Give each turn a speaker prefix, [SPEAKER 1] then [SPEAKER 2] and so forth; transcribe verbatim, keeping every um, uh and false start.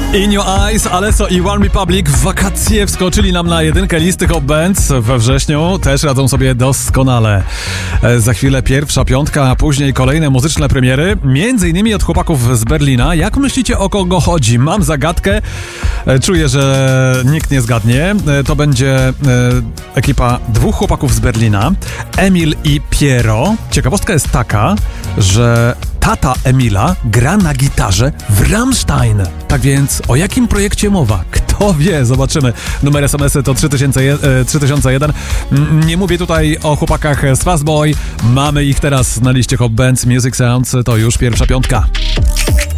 [SPEAKER 1] In Your Eyes, Alesso i One Republic w wakacje wskoczyli nam na jedynkę listy Hot Bands we wrześniu. Też radzą sobie doskonale. E, za chwilę pierwsza piątka, a później kolejne muzyczne premiery. Między innymi od chłopaków z Berlina. Jak myślicie, o kogo chodzi? Mam zagadkę. E, czuję, że nikt nie zgadnie. E, to będzie e, ekipa dwóch chłopaków z Berlina. Emil i Piero. Ciekawostka jest taka, że tata Emila gra na gitarze w Rammstein. Tak więc o jakim projekcie mowa? Kto wie? Zobaczymy. Numer es em es to trzy tysiące jeden. Nie mówię tutaj o chłopakach z Fastboy. Mamy ich teraz na liście Hot Bands Music Sounds. To już pierwsza piątka.